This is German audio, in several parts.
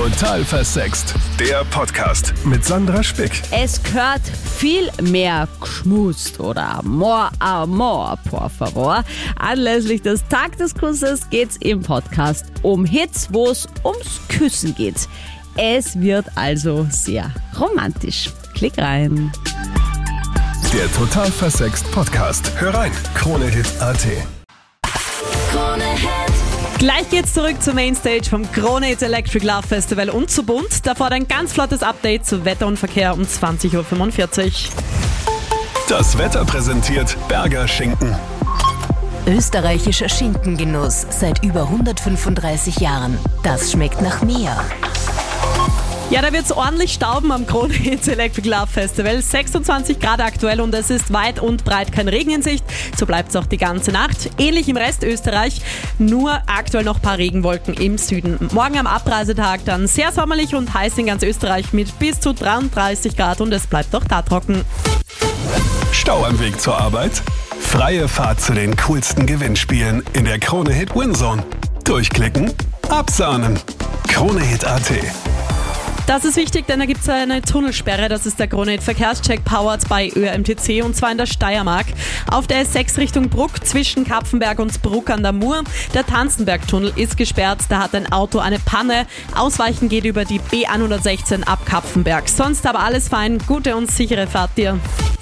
Total versext. Der Podcast mit Sandra Spick. Es gehört viel mehr geschmust oder more amor, por favor. Anlässlich des Tag des Kusses geht's im Podcast um Hits, wo es ums Küssen geht. Es wird also sehr romantisch. Klick rein. Der Total versext Podcast. Hör rein. KroneHit.at. Gleich geht's zurück zur Mainstage vom KroneHit Electric Love Festival und zu Bund. Davor ein ganz flottes Update zu Wetter und Verkehr um 20.45 Uhr. Das Wetter präsentiert Berger Schinken. Österreichischer Schinkengenuss seit über 135 Jahren. Das schmeckt nach mehr. Ja, da wird's ordentlich stauben am KroneHit Electric Love Festival. 26 Grad aktuell und es ist weit und breit kein Regen in Sicht. So bleibt's auch die ganze Nacht. Ähnlich im Rest Österreich, nur aktuell noch ein paar Regenwolken im Süden. Morgen am Abreisetag dann sehr sommerlich und heiß in ganz Österreich mit bis zu 33 Grad und es bleibt auch da trocken. Stau am Weg zur Arbeit? Freie Fahrt zu den coolsten Gewinnspielen in der KroneHit Winzone. Durchklicken, absahnen. KroneHit.at. Das ist wichtig, denn da gibt es eine Tunnelsperre. Das ist der KroneHit Verkehrscheck powered bei ÖMTC und zwar in der Steiermark. Auf der S6 Richtung Bruck zwischen Kapfenberg und Bruck an der Mur. Der Tanzenbergtunnel ist gesperrt. Da hat ein Auto eine Panne. Ausweichen geht über die B116 ab Kapfenberg. Sonst aber alles fein. Gute und sichere Fahrt dir.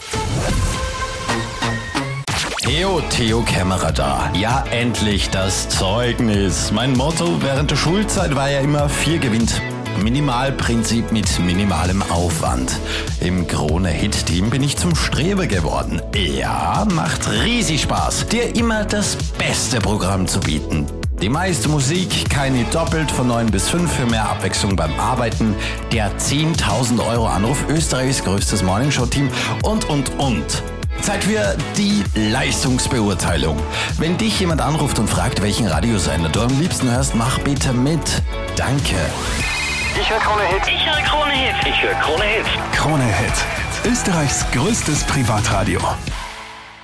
Theo Kämmerer da. Ja, endlich das Zeugnis. Mein Motto während der Schulzeit war ja immer 4 gewinnt. Minimalprinzip mit minimalem Aufwand. Im KroneHit-Team bin ich zum Streber geworden. Ja, macht riesig Spaß, dir immer das beste Programm zu bieten. Die meiste Musik, keine doppelt von 9 bis 5 für mehr Abwechslung beim Arbeiten, der 10.000 Euro Anruf, Österreichs größtes Morningshow-Team und. Zeit für die Leistungsbeurteilung. Wenn dich jemand anruft und fragt, welchen Radiosender du am liebsten hörst, mach bitte mit. Danke. Ich höre KroneHit. Ich höre KroneHit. Ich höre KroneHit. KroneHit. Österreichs größtes Privatradio.